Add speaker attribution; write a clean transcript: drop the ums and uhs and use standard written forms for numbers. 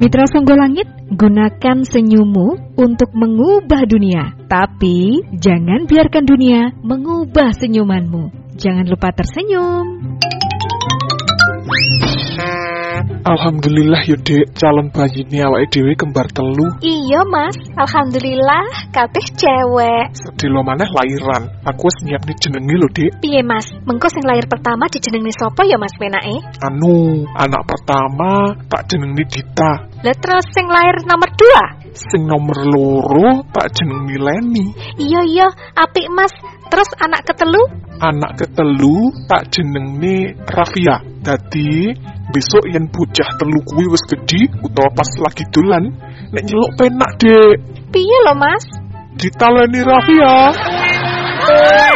Speaker 1: Mitra Songgolangit, gunakan senyummu untuk mengubah dunia. Tapi jangan biarkan dunia mengubah senyumanmu. Jangan lupa tersenyum.
Speaker 2: Alhamdulillah ya Dek, calon bayi ini awake dhewe kembar telu.
Speaker 3: Iya Mas, alhamdulillah kabeh cewek.
Speaker 2: Sedih lo maneh lairan. Aku wis nyiapne jenenge lho Dek.
Speaker 3: Piye Mas, mengko sing lahir pertama dijenengi sapa ya Mas penake?
Speaker 2: Anak pertama tak jenengi Dita.
Speaker 3: Lah terus sing lahir nomor 2?
Speaker 2: Sing nomor loro tak jenengi Leni.
Speaker 3: Iya, apik Mas. Terus anak ketelu?
Speaker 2: Anak ketelu tak jenengi Rafia. Dadi besok yen bocah telu kuwi wis gedhi utawa pas lagi dolan, nek nyeluk penak Dek.
Speaker 3: Piye lho Mas?
Speaker 2: Ditaleni Rafia.